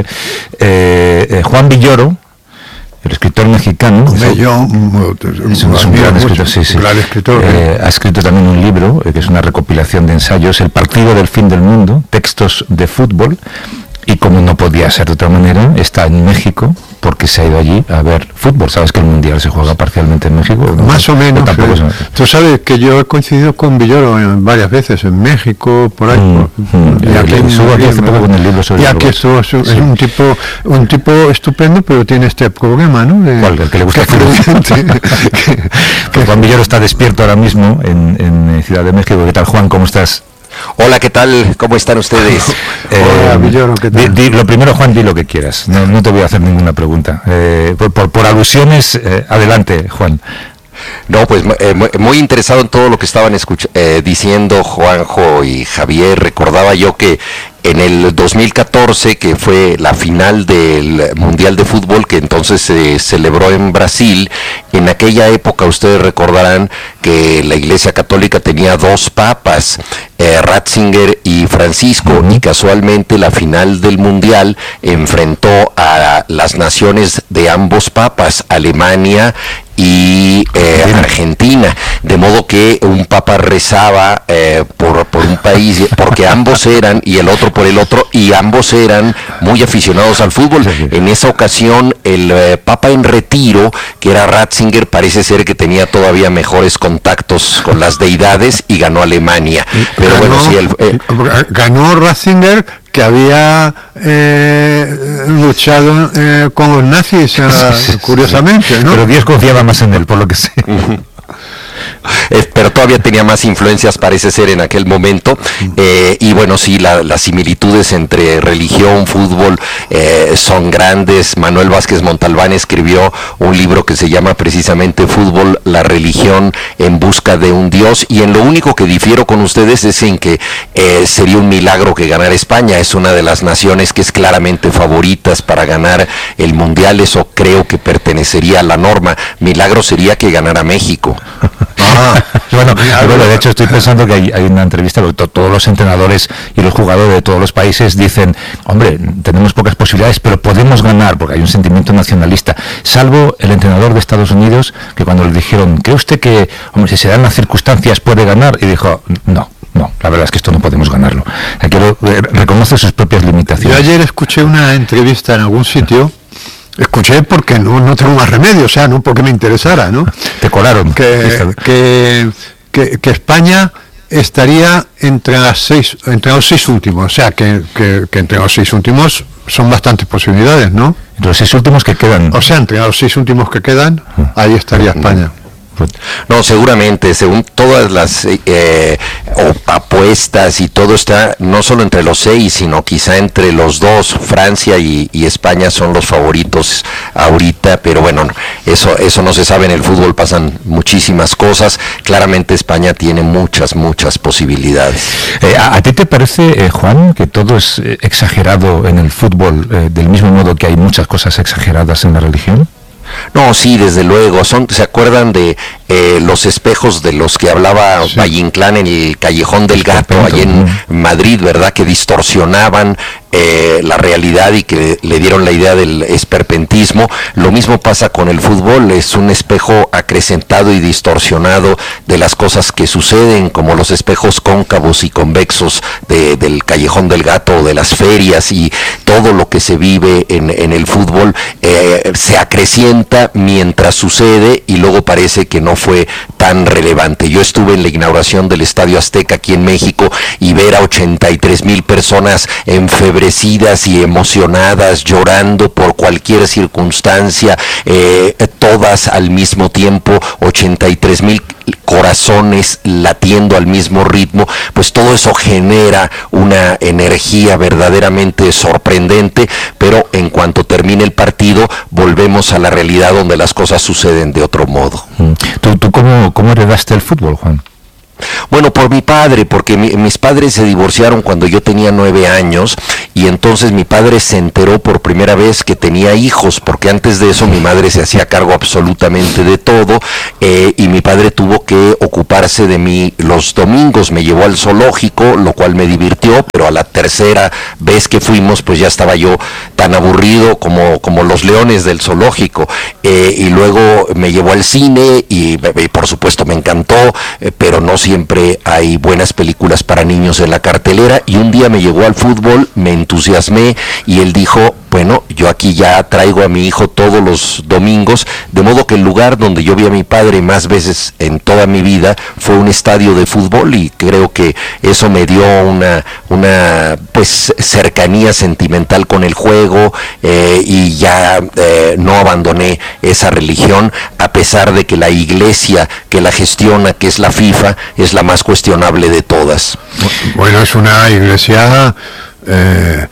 Eh, eh, Juan Villoro, el escritor mexicano, Hombre, es, yo, es, un, es un gran escritor, sí, sí. Gran escritor eh, ha escrito también un libro eh, que es una recopilación de ensayos, El partido del fin del mundo, textos de fútbol, y como no podía ser de otra manera, está en México porque se ha ido allí a ver fútbol. ¿Sabes que el Mundial se juega parcialmente en México? ¿No? Más o menos. O eh. se... Tú sabes que yo he coincidido con Villoro en varias veces, en México, por ahí. Mm, por, mm, y aquí, estuvo aquí hace poco con el libro sobre y aquí estuvo, es, sí. es un tipo un tipo estupendo, pero tiene este problema, ¿no? De, ¿Cuál? El que le gusta el fútbol. Pues Juan Villoro está despierto ahora mismo en, en Ciudad de México. ¿Qué tal, Juan? ¿Cómo estás? Hola, ¿qué tal? ¿Cómo están ustedes? eh, Hola, Villoro, ¿qué tal? Di, di, lo primero, Juan, di lo que quieras. No, no te voy a hacer ninguna pregunta. Eh, por, por, por alusiones, eh, adelante, Juan. No, pues eh, muy interesado en todo lo que estaban escuch- eh, diciendo Juanjo y Javier. Recordaba yo que en el dos mil catorce, que fue la final del Mundial de Fútbol, que entonces se celebró en Brasil, en aquella época ustedes recordarán que la Iglesia Católica tenía dos papas, eh, Ratzinger y Francisco, uh-huh. y casualmente la final del Mundial enfrentó a las naciones de ambos papas, Alemania y eh, Argentina, de modo que un papa rezaba eh, por, por un país, porque ambos eran, y el otro por el otro, y ambos eran muy aficionados al fútbol. En esa ocasión, el eh, papa en retiro, que era Ratzinger, parece ser que tenía todavía mejores contactos con las deidades y ganó Alemania. Pero ganó, bueno, sí, el, eh, ganó Ratzinger, que había eh, luchado eh, con los nazis, eh, curiosamente, ¿no? Pero Dios confiaba más en él, por lo que sé. Eh, pero todavía tenía más influencias, parece ser, en aquel momento. Eh, y bueno, sí, la, las similitudes entre religión, fútbol eh, son grandes. Manuel Vázquez Montalbán escribió un libro que se llama precisamente Fútbol, la religión en busca de un Dios. Y en lo único que difiero con ustedes es en que eh, sería un milagro que ganara España. Es una de las naciones que es claramente favoritas para ganar el Mundial. Eso creo que pertenecería a la norma. Milagro sería que ganara México. Ah, bueno, bueno, de hecho estoy pensando que hay, hay una entrevista porque todos los entrenadores y los jugadores de todos los países dicen, hombre, tenemos pocas posibilidades, pero podemos ganar, porque hay un sentimiento nacionalista, salvo el entrenador de Estados Unidos, que cuando le dijeron, ¿cree usted que, hombre, si se dan las circunstancias puede ganar? Y dijo, no. No, la verdad es que esto no podemos ganarlo. Quiero, eh, reconoce sus propias limitaciones. Yo ayer escuché una entrevista en algún sitio. Escuché porque no, no tengo más remedio, o sea, no porque me interesara, ¿no? Te colaron. Que, que, que, que España estaría entre las seis, entre los seis últimos, o sea, que, que, que entre los seis últimos son bastantes posibilidades, ¿no? Entre los seis últimos que quedan. O sea, entre los seis últimos que quedan, ahí estaría España. No, seguramente, según todas las eh, apuestas y todo está, no solo entre los seis, sino quizá entre los dos, Francia y, y España son los favoritos ahorita, pero bueno, eso, eso no se sabe, en el fútbol pasan muchísimas cosas, claramente España tiene muchas, muchas posibilidades. Eh, ¿a, ¿A ti te parece, eh, Juan, que todo es eh, exagerado en el fútbol, eh, del mismo modo que hay muchas cosas exageradas en la religión? No, sí, desde luego. Son, ¿se acuerdan de eh, los espejos de los que hablaba sí. Valle Inclán en el Callejón del Gato, allí en Madrid, verdad? Que distorsionaban eh, la realidad y que le dieron la idea del esperpentismo. Lo mismo pasa con el fútbol, es un espejo acrecentado y distorsionado de las cosas que suceden, como los espejos cóncavos y convexos de, del Callejón del Gato, de las ferias, y todo lo que se vive en, en el fútbol eh, se acrecienta mientras sucede y luego parece que no fue tan relevante. Yo estuve en la inauguración del Estadio Azteca aquí en México y ver a ochenta y tres mil personas en febrero enfurecidas y emocionadas, llorando por cualquier circunstancia, eh, todas al mismo tiempo, ochenta y tres mil corazones latiendo al mismo ritmo, pues todo eso genera una energía verdaderamente sorprendente, pero en cuanto termine el partido volvemos a la realidad donde las cosas suceden de otro modo. ¿Tú, tú cómo, cómo heredaste el fútbol, Juan? Bueno, por mi padre, porque mi, mis padres se divorciaron cuando yo tenía nueve años y entonces mi padre se enteró por primera vez que tenía hijos, porque antes de eso mi madre se hacía cargo absolutamente de todo, eh, y mi padre tuvo que ocuparse de mí los domingos, me llevó al zoológico, lo cual me divirtió, pero a la tercera vez que fuimos pues ya estaba yo tan aburrido como, como los leones del zoológico, eh, y luego me llevó al cine y, y por supuesto me encantó, eh, pero no siempre hay buenas películas para niños en la cartelera, y un día me llegó al fútbol, me entusiasmé y él dijo, bueno, yo aquí ya traigo a mi hijo todos los domingos, de modo que el lugar donde yo vi a mi padre más veces en toda mi vida fue un estadio de fútbol, y creo que eso me dio una, una pues cercanía sentimental con el juego, eh, y ya eh, no abandoné esa religión, a pesar de que la iglesia que la gestiona, que es la FIFA, es la más cuestionable de todas. Bueno, es una iglesia eh,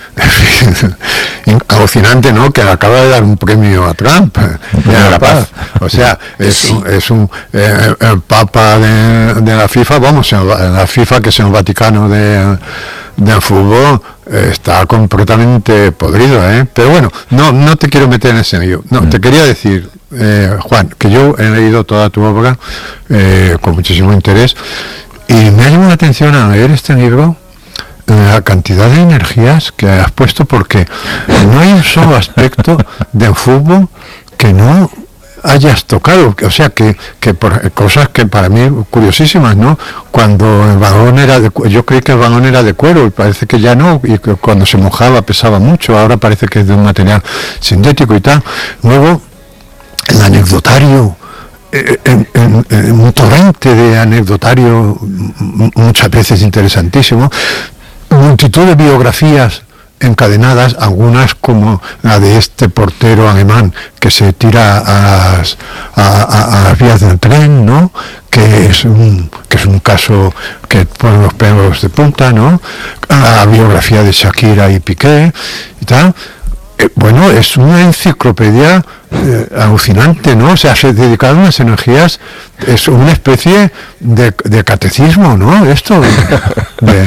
alucinante, ¿no? Que acaba de dar un premio a Trump de la paz. O sea, es, sí. un, es un eh, el Papa de, de la FIFA, vamos, la FIFA, que es el Vaticano de del fútbol, eh, está completamente podrido, ¿eh? Pero bueno, no no te quiero meter en ese lío. No, mm. te quería decir, eh, Juan, que yo he leído toda tu obra eh, con muchísimo interés, y me ha llamado la atención al leer este libro la cantidad de energías que has puesto, porque no hay un solo aspecto del fútbol que no hayas tocado, o sea, que, que por cosas que para mí curiosísimas, ¿no? Cuando el balón era de, yo creí que el balón era de cuero y parece que ya no, y que cuando se mojaba pesaba mucho, ahora parece que es de un material sintético y tal. Luego, el anecdotario, En, en, en un torrente de anecdotario muchas veces interesantísimo, multitud de biografías encadenadas, algunas como la de este portero alemán que se tira a las, a, a, a las vías del tren, ¿no? Que es un que es un caso que pone los pelos de punta, ¿no? La biografía de Shakira y Piqué y tal. Eh, bueno, es una enciclopedia eh, alucinante, ¿no? O sea, se dedicaron unas energías, es una especie de, de catecismo, ¿no? Esto de, de...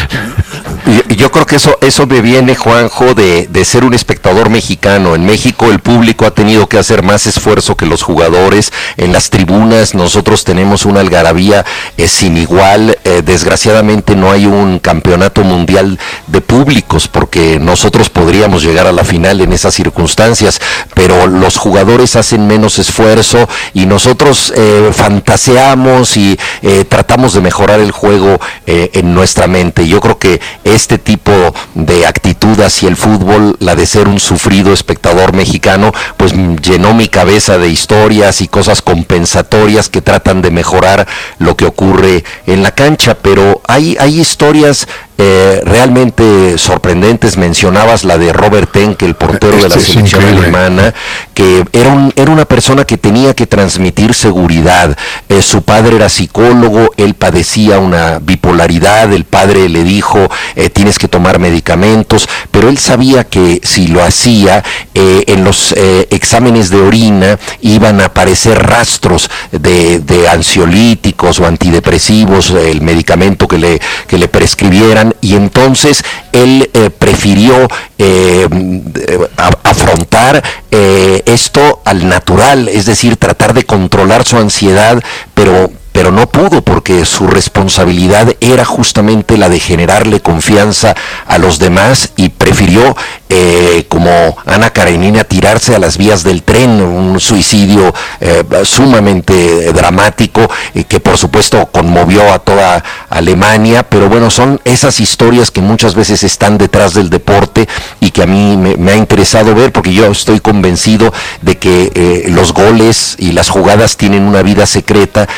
Yo, yo creo que eso eso me viene, Juanjo, de, de ser un espectador mexicano. En México el público ha tenido que hacer más esfuerzo que los jugadores. En las tribunas nosotros tenemos una algarabía eh, sin igual. Eh, desgraciadamente no hay un campeonato mundial de públicos, porque nosotros podríamos llegar a la final en esas circunstancias, pero los jugadores hacen menos esfuerzo y nosotros eh, fantaseamos y eh, tratamos de mejorar el juego eh, en nuestra mente. Yo creo que este tipo de actitud hacia el fútbol, la de ser un sufrido espectador mexicano, pues llenó mi cabeza de historias y cosas compensatorias que tratan de mejorar lo que ocurre en la cancha, pero hay, hay historias Eh, realmente sorprendentes. Mencionabas la de Robert Enke, el portero de la sí, selección sí, alemana, que era, un, era una persona que tenía que transmitir seguridad. Eh, su padre era psicólogo, él padecía una bipolaridad, el padre le dijo, eh, tienes que tomar medicamentos, pero él sabía que si lo hacía, eh, en los eh, exámenes de orina iban a aparecer rastros de, de ansiolíticos o antidepresivos, el medicamento que le, que le prescribieran, y entonces él eh, prefirió eh, a, afrontar eh, esto al natural, es decir, tratar de controlar su ansiedad, pero pero no pudo, porque su responsabilidad era justamente la de generarle confianza a los demás, y prefirió, eh, como Ana Karenina, tirarse a las vías del tren, un suicidio eh, sumamente dramático, eh, que por supuesto conmovió a toda Alemania. Pero bueno, son esas historias que muchas veces están detrás del deporte y que a mí me, me ha interesado ver, porque yo estoy convencido de que eh, los goles y las jugadas tienen una vida secreta que ocurre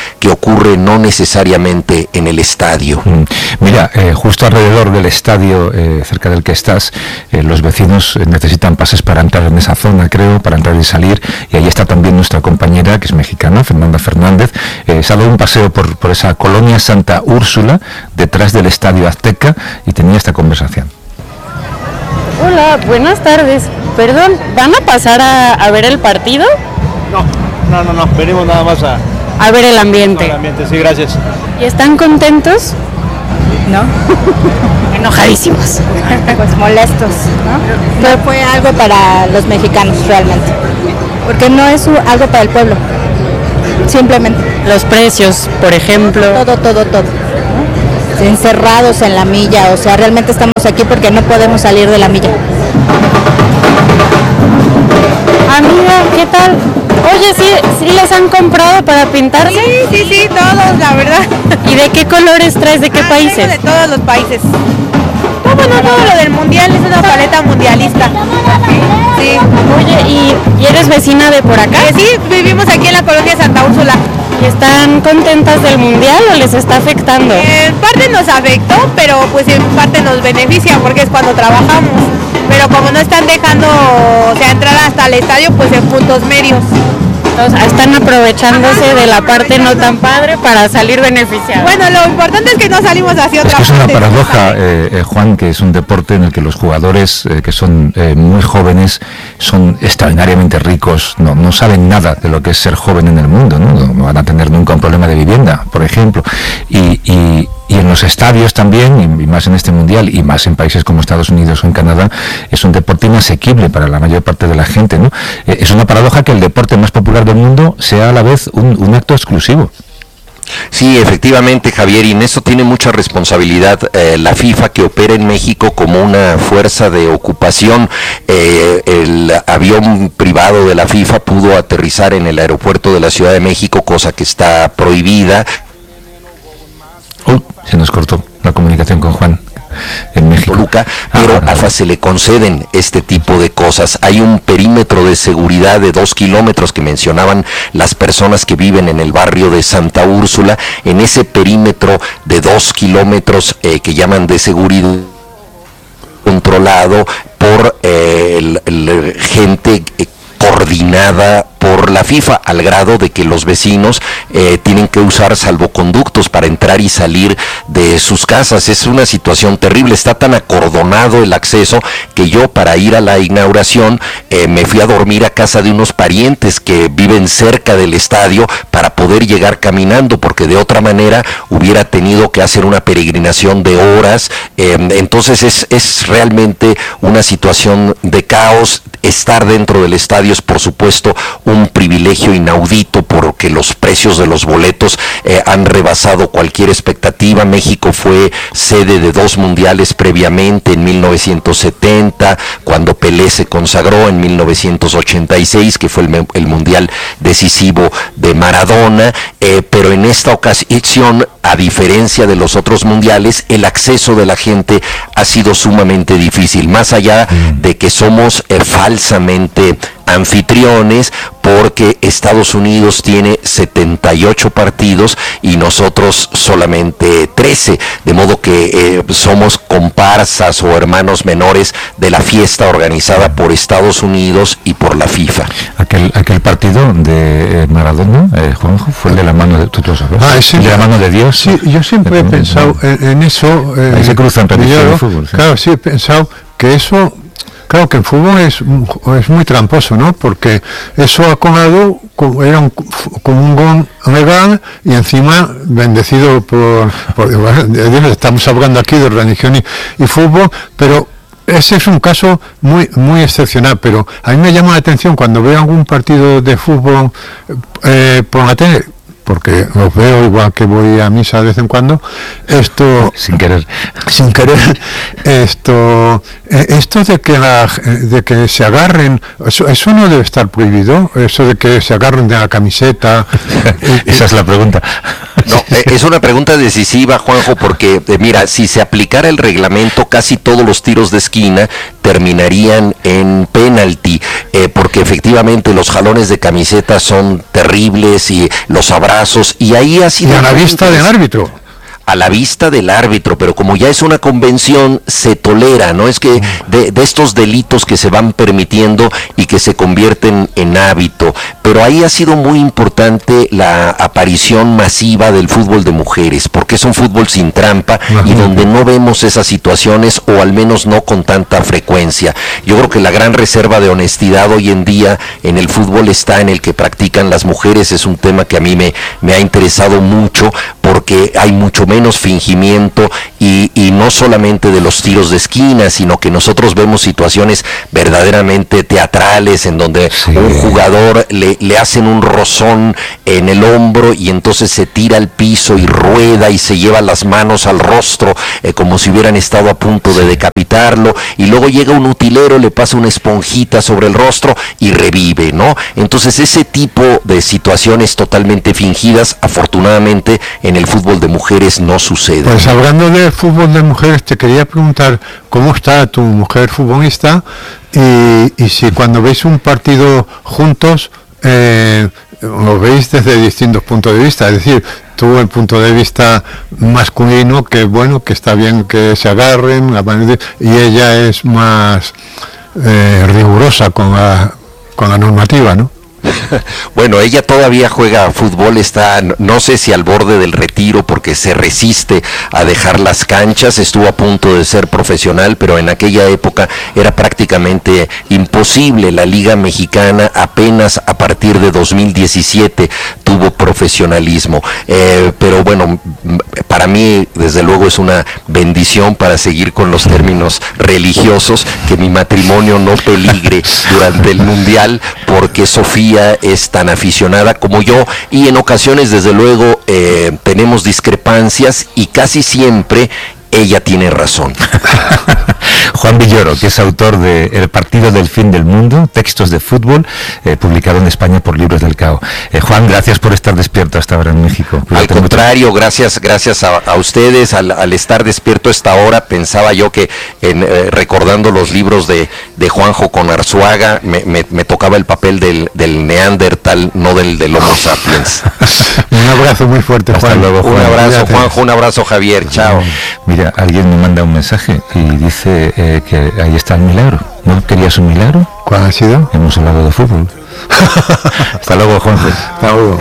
ocurre no necesariamente en el estadio. Mm. Mira, eh, justo alrededor del estadio, eh, cerca del que estás, eh, los vecinos necesitan pases para entrar en esa zona, creo, para entrar y salir, y ahí está también nuestra compañera, que es mexicana, Fernanda Fernández. Eh, se ha dado un paseo por, por esa colonia Santa Úrsula, detrás del Estadio Azteca, y tenía esta conversación. Hola, buenas tardes. Perdón, ¿van a pasar a, a ver el partido? No, no, no, no, venimos nada más a... A ver el ambiente. El ambiente, sí, gracias. ¿Y están contentos? ¿No? Enojadísimos. Pues molestos, ¿no? No fue algo para los mexicanos realmente, porque no es un- algo para el pueblo, simplemente. Los precios, por ejemplo. Todo, todo, todo. ¿no? Encerrados en la milla, o sea, realmente estamos aquí porque no podemos salir de la milla. Amiga, ¿qué tal? Oye, ¿sí, sí les han comprado para pintarse? Sí, sí, sí, todos, la verdad. ¿Y de qué colores traes? ¿De qué Ah, países? tengo de todos los países. No, bueno, todo lo del mundial es una paleta mundialista. Sí. Oye, ¿y, y eres vecina de por acá? Eh, sí, vivimos aquí en la colonia Santa Úrsula. ¿Y están contentas del mundial o les está afectando? En parte nos afectó, pero pues en parte nos beneficia porque es cuando trabajamos. Pero como no están dejando, o sea, entrar hasta el estadio, pues en puntos medios. Entonces, están aprovechándose de la parte no tan padre para salir beneficiados. Bueno, lo importante es que no salimos hacia Es otra que es una parte. paradoja, eh, eh, Juan, que es un deporte en el que los jugadores eh, que son eh, muy jóvenes son extraordinariamente ricos, no, no saben nada de lo que es ser joven en el mundo, ¿no? No van a tener nunca un problema de vivienda, por ejemplo. Y, y, y en los estadios también, y, y más en este mundial, y más en países como Estados Unidos o en Canadá, es un deporte inasequible para la mayor parte de la gente, ¿no? Eh, es una paradoja que el deporte más popular del mundo sea a la vez un, un acto exclusivo. Sí, efectivamente, Javier, y en eso tiene mucha responsabilidad eh, la FIFA, que opera en México como una fuerza de ocupación. Eh, el avión privado de la FIFA pudo aterrizar en el aeropuerto de la Ciudad de México, cosa que está prohibida. Uy, se nos cortó la comunicación con Juan en México. Toluca, pero Ah, a AFA se le conceden este tipo de cosas. Hay un perímetro de seguridad de dos kilómetros que mencionaban las personas que viven en el barrio de Santa Úrsula. En ese perímetro de dos kilómetros eh, que llaman de seguridad controlado por eh, el, el, gente eh, coordinada por la FIFA, al grado de que los vecinos eh, tienen que usar salvoconductos para entrar y salir de sus casas. Es una situación terrible, está tan acordonado el acceso que yo, para ir a la inauguración, eh, me fui a dormir a casa de unos parientes que viven cerca del estadio para poder llegar caminando, porque de otra manera hubiera tenido que hacer una peregrinación de horas. Eh, entonces es, es realmente una situación de caos. Estar dentro del estadio es, por supuesto, un privilegio inaudito, porque los precios de los boletos eh, han rebasado cualquier expectativa. México fue sede de dos mundiales previamente, en mil novecientos setenta, cuando Pelé se consagró, en mil novecientos ochenta y seis, que fue el, el mundial decisivo de Maradona, eh, pero en esta ocasión, a diferencia de los otros mundiales, el acceso de la gente ha sido sumamente difícil, más allá de que somos eh, falsamente anfitriones, porque Estados Unidos tiene setenta y ocho partidos y nosotros solamente trece, de modo que eh, somos comparsas o hermanos menores de la fiesta organizada por Estados Unidos y por la FIFA. Aquel, aquel partido de eh, Maradona, eh, Juanjo, fue el de la mano de, ¿tú lo sabes? Ah, ese- el de la mano de Dios. Sí, yo siempre he pensado en, en eso. eh, Ahí se cruzan tradición yo, y fútbol, sí. Claro, sí he pensado que eso, claro, que en fútbol es, es muy tramposo, ¿no? Porque eso ha colado, como- era un, como un gol legal y encima bendecido por, por bueno, estamos hablando aquí de religión y, y fútbol, pero ese es un caso muy muy excepcional. Pero a mí me llama la atención cuando veo algún partido de fútbol eh, por la tele, porque los veo igual que voy a misa de vez en cuando, esto Sin querer. sin querer, esto eh, esto de que la, de que se agarren, eso, eso no debe estar prohibido, eso de que se agarren de la camiseta. Esa es la pregunta. No, eh, es una pregunta decisiva, Juanjo, porque eh, mira, si se aplicara el reglamento, casi todos los tiros de esquina terminarían en penalti, eh, porque efectivamente los jalones de camiseta son terribles y los abrazos pasos, y ahí ha sido... Y a la vista del árbitro. A la vista del árbitro, pero como ya es una convención, se tolera, ¿no? Es que de, de estos delitos que se van permitiendo y que se convierten en hábito, pero ahí ha sido muy importante la aparición masiva del fútbol de mujeres, porque es un fútbol sin trampa y donde no vemos esas situaciones, o al menos no con tanta frecuencia. Yo creo que la gran reserva de honestidad hoy en día en el fútbol está en el que practican las mujeres. Es un tema que a mí me, me ha interesado mucho, porque hay mucho menos menos fingimiento y, y no solamente de los tiros de esquina, sino que nosotros vemos situaciones verdaderamente teatrales en donde sí. un jugador le, le hacen un rozón en el hombro y entonces se tira al piso y rueda y se lleva las manos al rostro eh, como si hubieran estado a punto de decapitarlo, y luego llega un utilero, le pasa una esponjita sobre el rostro y revive, ¿no? Entonces ese tipo de situaciones totalmente fingidas, afortunadamente en el fútbol de mujeres no sucede. Pues hablando de fútbol de mujeres, te quería preguntar cómo está tu mujer futbolista, y, y si cuando veis un partido juntos eh, lo veis desde distintos puntos de vista, es decir, tú el punto de vista masculino, que bueno, que está bien que se agarren, y ella es más eh, rigurosa con la, con la normativa, ¿no? Bueno, ella todavía juega fútbol, está no sé si al borde del retiro, porque se resiste a dejar las canchas. Estuvo a punto de ser profesional, pero en aquella época era prácticamente imposible. La Liga Mexicana apenas a partir de dos mil diecisiete tuvo profesionalismo, eh, pero bueno, para mí desde luego es una bendición, para seguir con los términos religiosos, que mi matrimonio no peligre durante el Mundial, porque Sofía es tan aficionada como yo, y en ocasiones desde luego eh, tenemos discrepancias y casi siempre ella tiene razón. Juan Villoro, que es autor de El partido del fin del mundo, textos de fútbol, eh, publicado en España por Libros del Cao. Eh, Juan, gracias por estar despierto hasta ahora en México. Cuídate. Al contrario, mucho. gracias gracias a, a ustedes. Al, al estar despierto a esta hora, pensaba yo que en, eh, recordando los libros de, de Juanjo con Arzuaga, me, me, me tocaba el papel del, del Neandertal, no del, del Homo sapiens. Un abrazo muy fuerte, hasta Juan. Luego, Juan. Un abrazo, Cuídate. Juanjo, un abrazo, Javier. Chao. Mira, alguien me manda un mensaje y dice eh, que ahí está el milagro. ¿No querías un milagro? ¿Cuál ha sido? Hemos hablado de fútbol. Hasta luego, Juanjo. Hasta luego.